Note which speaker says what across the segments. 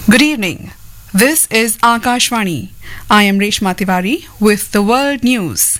Speaker 1: Good evening. This is Akashvani. I am Reshma Tiwari with the world news.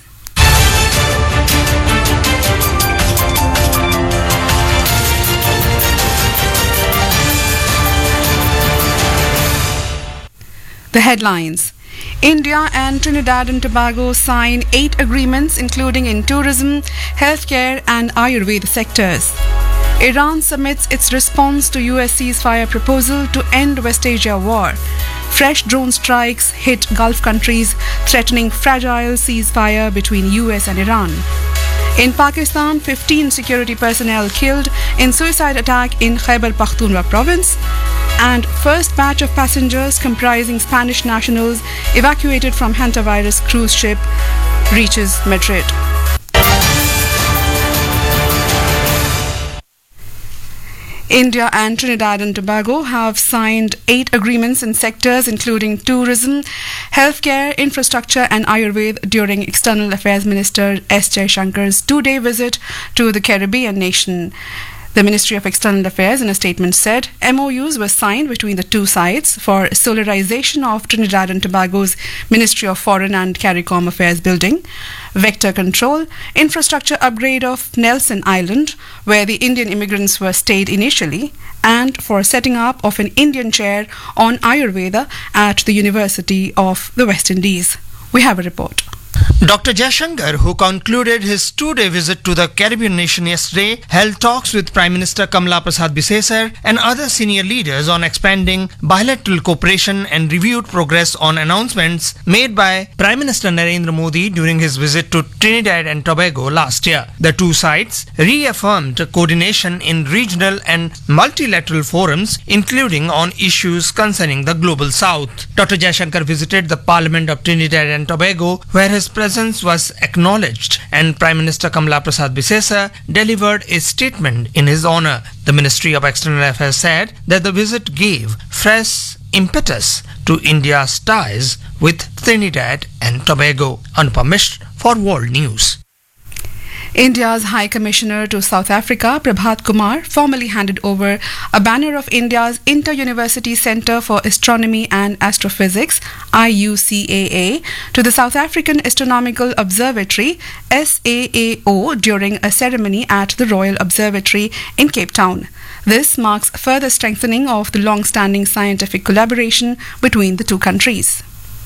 Speaker 1: The headlines. India and Trinidad and Tobago sign 8 agreements including in tourism, healthcare and Ayurveda sectors. Iran submits its response to US ceasefire proposal to end West Asia war. Fresh drone strikes hit Gulf countries, threatening fragile ceasefire between US and Iran. In Pakistan, 15 security personnel killed in suicide attack in Khyber Pakhtunkhwa province. And first batch of passengers comprising Spanish nationals evacuated from hantavirus cruise ship reaches Madrid. India and Trinidad and Tobago have signed 8 agreements in sectors including tourism, healthcare, infrastructure and Ayurveda during External Affairs Minister S. Jaishankar's 2-day visit to the Caribbean nation. The Ministry of External Affairs in a statement said MOUs were signed between the two sides for solarization of Trinidad and Tobago's Ministry of Foreign and CARICOM Affairs building, vector control, infrastructure upgrade of Nelson Island, where the Indian immigrants were stayed initially, and for setting up of an Indian chair on Ayurveda at the University of the West Indies. We have a report.
Speaker 2: Dr. Jaishankar, who concluded his 2-day visit to the Caribbean nation yesterday, held talks with Prime Minister Kamala Prasad Bisesar and other senior leaders on expanding bilateral cooperation and reviewed progress on announcements made by Prime Minister Narendra Modi during his visit to Trinidad and Tobago last year. The two sides reaffirmed coordination in regional and multilateral forums, including on issues concerning the Global South. Dr. Jaishankar visited the Parliament of Trinidad and Tobago, where his presence was acknowledged, and Prime Minister Kamala Prasad Bisesar delivered a statement in his honor. The Ministry of External Affairs said that the visit gave fresh impetus to India's ties with Trinidad and Tobago. Anupam Mishra for World News.
Speaker 1: India's High Commissioner to South Africa, Prabhat Kumar, formally handed over a banner of India's Inter-University Centre for Astronomy and Astrophysics, IUCAA, to the South African Astronomical Observatory, SAAO, during a ceremony at the Royal Observatory in Cape Town. This marks further strengthening of the long-standing scientific collaboration between the two countries.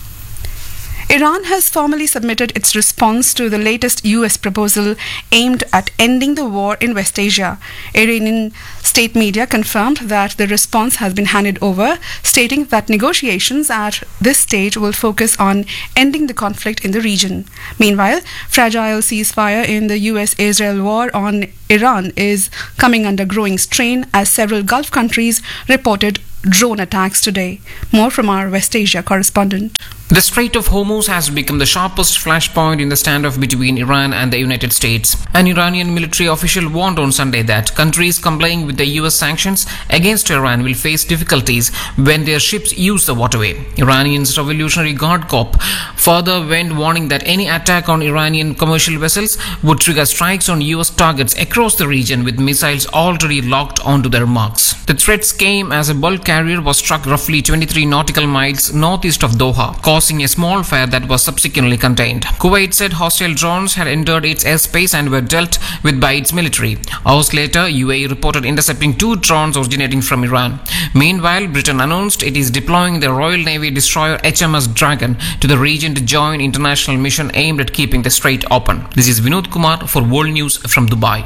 Speaker 1: Iran has formally submitted its response to the latest US proposal aimed at ending the war in West Asia. Iranian state media confirmed that the response has been handed over, stating that negotiations at this stage will focus on ending the conflict in the region. Meanwhile, fragile ceasefire in the US-Israel war on Iran is coming under growing strain as several Gulf countries reported drone attacks today. More from our West Asia correspondent.
Speaker 3: The Strait of Hormuz has become the sharpest flashpoint in the standoff between Iran and the United States. An Iranian military official warned on Sunday that countries complying with the US sanctions against Iran will face difficulties when their ships use the waterway. Iranian's Revolutionary Guard Corps further went warning that any attack on Iranian commercial vessels would trigger strikes on US targets across the region with missiles already locked onto their marks. The threats came as a bulk carrier was struck roughly 23 nautical miles northeast of Doha, causing a small fire that was subsequently contained. Kuwait said hostile drones had entered its airspace and were dealt with by its military. Hours later, UAE reported intercepting 2 drones originating from Iran. Meanwhile, Britain announced it is deploying the Royal Navy destroyer HMS Dragon to the region to join international mission aimed at keeping the strait open. This is Vinod Kumar for World News from Dubai.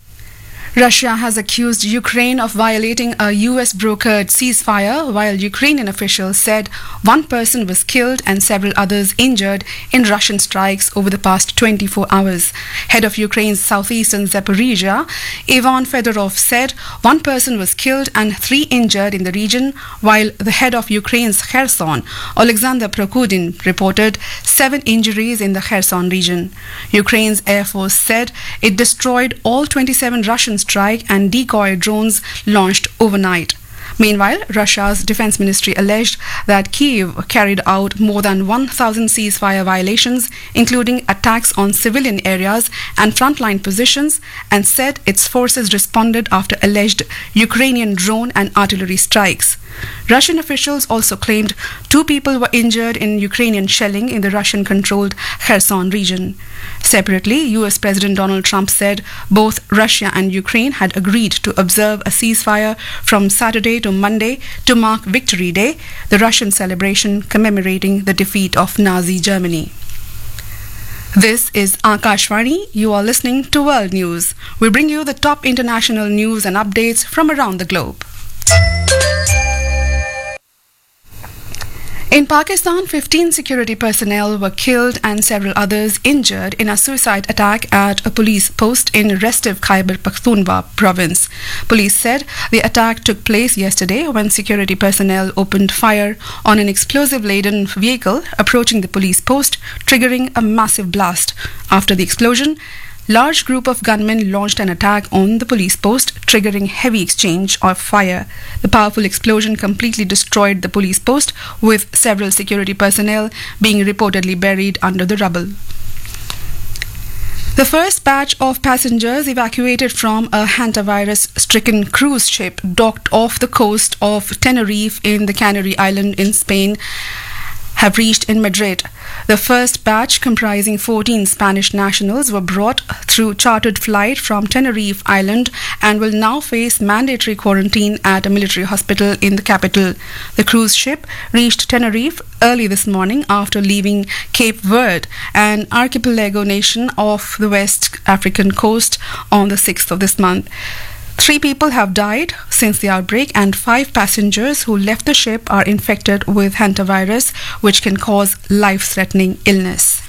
Speaker 1: Russia has accused Ukraine of violating a US-brokered ceasefire, while Ukrainian officials said 1 person was killed and several others injured in Russian strikes over the past 24 hours. Head of Ukraine's southeastern Zaporizhia, Ivan Fedorov, said 1 person was killed and 3 injured in the region, while the head of Ukraine's Kherson, Alexander Prokudin, reported 7 injuries in the Kherson region. Ukraine's Air Force said it destroyed all 27 Russian strike and decoy drones launched overnight. Meanwhile, Russia's defense ministry alleged that Kyiv carried out more than 1,000 ceasefire violations, including attacks on civilian areas and frontline positions, and said its forces responded after alleged Ukrainian drone and artillery strikes. Russian officials also claimed 2 people were injured in Ukrainian shelling in the Russian-controlled Kherson region. Separately, US President Donald Trump said both Russia and Ukraine had agreed to observe a ceasefire from Saturday to Monday to mark Victory Day, the Russian celebration commemorating the defeat of Nazi Germany. This is Akashvani. You are listening to World News. We bring you the top international news and updates from around the globe. In Pakistan, 15 security personnel were killed and several others injured in a suicide attack at a police post in restive Khyber Pakhtunkhwa province. Police said the attack took place yesterday when security personnel opened fire on an explosive-laden vehicle approaching the police post, triggering a massive blast. After the explosion, large group of gunmen launched an attack on the police post, triggering heavy exchange of fire. The powerful explosion completely destroyed the police post, with several security personnel being reportedly buried under the rubble. The first batch of passengers evacuated from a hantavirus-stricken cruise ship docked off the coast of Tenerife in the Canary Island in Spain have reached in Madrid. The first batch, comprising 14 Spanish nationals, were brought through chartered flight from Tenerife Island and will now face mandatory quarantine at a military hospital in the capital. The cruise ship reached Tenerife early this morning after leaving Cape Verde, an archipelago nation off the West African coast, on the 6th of this month. 3 people have died since the outbreak, and 5 passengers who left the ship are infected with hantavirus, which can cause life-threatening illness.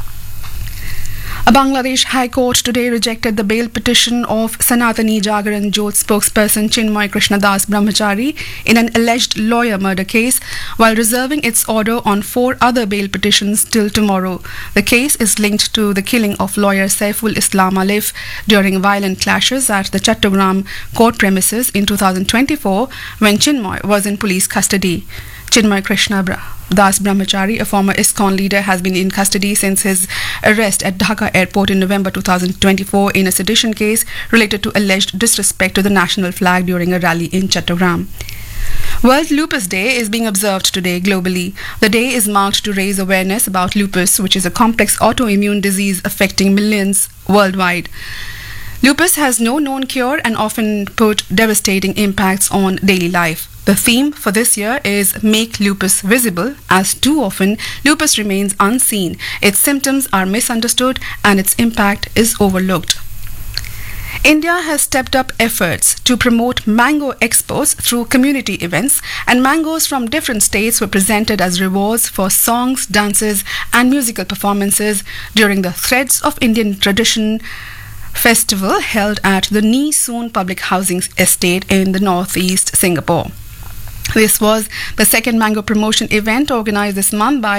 Speaker 1: A Bangladesh High Court today rejected the bail petition of Sanatani Jagaran Jyoth spokesperson Chinmoy Krishnadas Brahmachari in an alleged lawyer murder case, while reserving its order on 4 other bail petitions till tomorrow. The case is linked to the killing of lawyer Saiful Islam Alif during violent clashes at the Chattogram court premises in 2024 when Chinmoy was in police custody. Chinmoy Krishnadas Brahmachari, a former ISKCON leader, has been in custody since his arrest at Dhaka airport in November 2024 in a sedition case related to alleged disrespect to the national flag during a rally in Chattogram. World Lupus Day is being observed today globally. The day is marked to raise awareness about lupus, which is a complex autoimmune disease affecting millions worldwide. Lupus has no known cure and often put devastating impacts on daily life. The theme for this year is Make Lupus Visible, as too often lupus remains unseen, its symptoms are misunderstood, and its impact is overlooked. India has stepped up efforts to promote mango exports through community events, and mangoes from different states were presented as rewards for songs, dances, and musical performances during the Threads of Indian Tradition festival held at the Nee Soon Public Housing Estate in the northeast Singapore. This was the second mango promotion event organized this month by